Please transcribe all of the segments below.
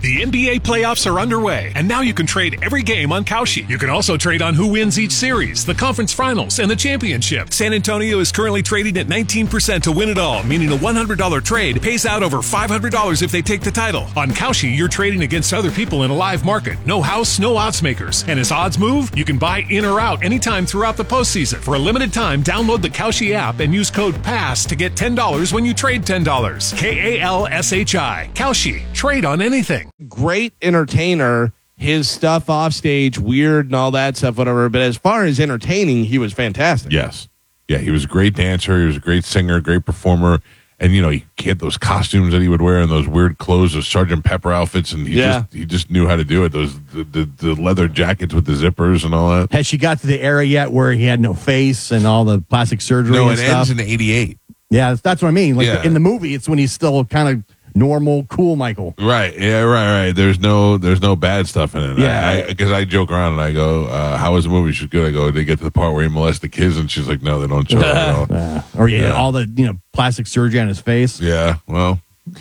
The NBA playoffs are underway, and now you can trade every game on Kalshi. You can also trade on who wins each series, the conference finals, and the championship. San Antonio is currently trading at 19% to win it all, meaning a $100 trade pays out over $500 if they take the title. On Kalshi, you're trading against other people in a live market. No house, no odds makers. And as odds move, you can buy in or out anytime throughout the postseason. For a limited time, download the Kalshi app and use code PASS to get $10 when you trade $10. KALSHI. Kalshi. Trade on anything. Great entertainer. His stuff off stage, weird and all that stuff, whatever. But as far as entertaining, he was fantastic. Yes. Yeah, he was a great dancer. He was a great singer, great performer. And, you know, he had those costumes that he would wear and those weird clothes, those Sergeant Pepper outfits. And he just knew how to do it. Those the leather jackets with the zippers and all that. Has she got to the era yet where he had no face and all the plastic surgery and stuff? No, it ends in 88. Yeah, that's what I mean. Like in the movie, it's when he's still kind of normal, cool Michael. Right. Yeah, right. There's no bad stuff in it. Yeah. Because I joke around and I go, how was the movie? She's good. I go, they get to the part where he molests the kids and she's like, no, they don't show it at all. Or all the plastic surgery on his face. Yeah, well.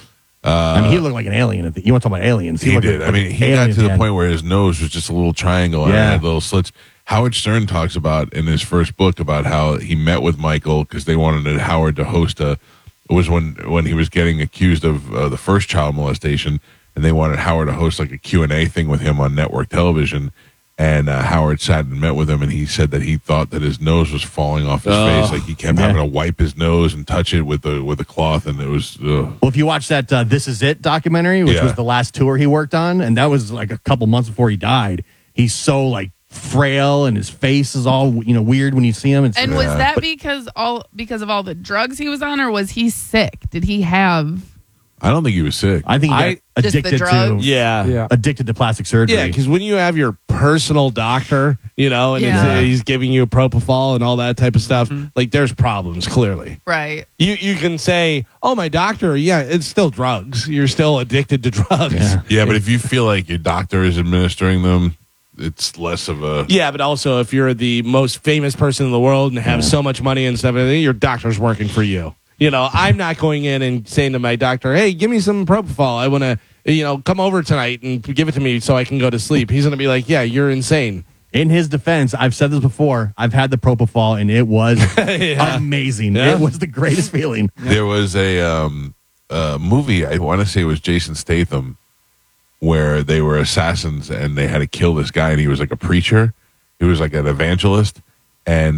I mean, he looked like an alien. You want to talk about aliens? He did. I mean, he got to the point where his nose was just a little triangle and had little slits. Howard Stern talks about in his first book about how he met with Michael because they wanted Howard to host it was when he was getting accused of the first child molestation, and they wanted Howard to host like a Q&A thing with him on network television. And Howard sat and met with him, and he said that he thought that his nose was falling off his face. Like he kept having to wipe his nose and touch it with a cloth, and it was. Well, if you watch that "This Is It" documentary, which was the last tour he worked on, and that was like a couple months before he died, he's so like frail, and his face is all weird when you see him. And was that because of all the drugs he was on, or was he sick? Did he have? I don't think he was sick. I think he got addicted to addicted to plastic surgery. Yeah, because when you have your personal doctor, and he's giving you propofol and all that type of stuff, like there's problems clearly. Right. You can say, "Oh, my doctor, it's still drugs. You're still addicted to drugs." Yeah, but if you feel like your doctor is administering them, it's less of a... Yeah, but also if you're the most famous person in the world and have so much money and stuff, your doctor's working for you. I'm not going in and saying to my doctor, "Hey, give me some propofol. I want to, come over tonight and give it to me so I can go to sleep." He's going to be like, "Yeah, you're insane." In his defense, I've said this before. I've had the propofol, and it was amazing. Yeah. It was the greatest feeling. There was a movie, I want to say it was Jason Statham, where they were assassins and they had to kill this guy, and he was like a preacher. He was like an evangelist, and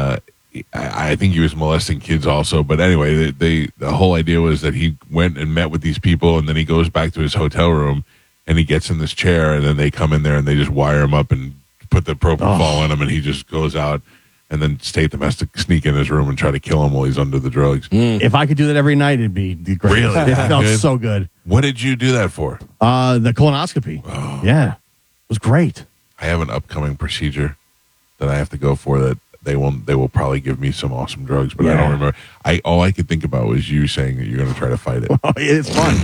I think he was molesting kids also. But anyway, the whole idea was that he went and met with these people, and then he goes back to his hotel room, and he gets in this chair, and then they come in there, and they just wire him up and put the propofol on him, and he just goes out. And then Statham has to sneak in his room and try to kill him while he's under the drugs. If I could do that every night, it'd be great. Really? It felt so good. What did you do that for? The colonoscopy. Oh. Yeah. It was great. I have an upcoming procedure that I have to go for that they will probably give me some awesome drugs, but I don't remember. All I could think about was you saying that you're going to try to fight it. Oh, it's fun.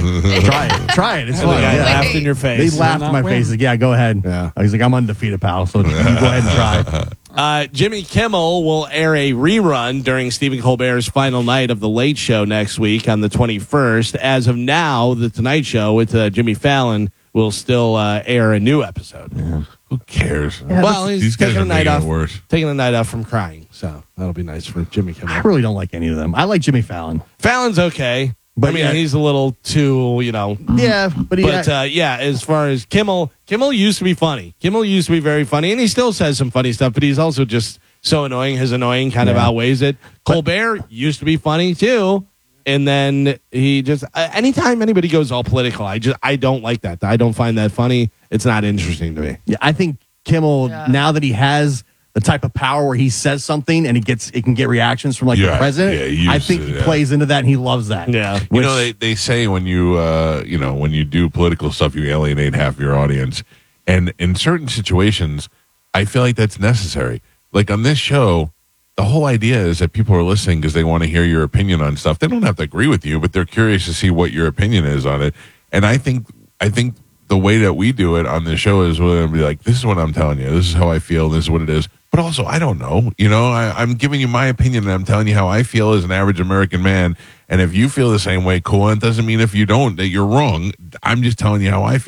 Try it. It's fun. They laughed in your face. They laughed in my face. Like, go ahead. Yeah. I was like, I'm undefeated, pal. So you go ahead and try. Jimmy Kimmel will air a rerun during Stephen Colbert's final night of The Late Show next week on the 21st. As of now, The Tonight Show with Jimmy Fallon will still air a new episode. Yeah. Who cares? Yeah, well, he's taking a night off. Taking a night off from crying, so that'll be nice for Jimmy Kimmel. I really don't like any of them. I like Jimmy Fallon. Fallon's okay, but he's a little too, Yeah, but as far as Kimmel used to be funny. Kimmel used to be very funny, and he still says some funny stuff, but he's also just so annoying. His annoying kind of outweighs it. Colbert used to be funny too. And then he just anytime anybody goes all political, I don't like that. I don't find that funny. It's not interesting to me. Yeah, I think Kimmel, now that he has the type of power where he says something and it can get reactions from the president. I think he plays into that and he loves that. Yeah, they say when you when you do political stuff, you alienate half your audience, and in certain situations, I feel like that's necessary. Like on this show. The whole idea is that people are listening because they want to hear your opinion on stuff. They don't have to agree with you, but they're curious to see what your opinion is on it. And I think the way that we do it on this show is we're going to be like, this is what I'm telling you. This is how I feel. This is what it is. But also, I don't know. I'm giving you my opinion, and I'm telling you how I feel as an average American man. And if you feel the same way, cool. And it doesn't mean if you don't that you're wrong. I'm just telling you how I feel.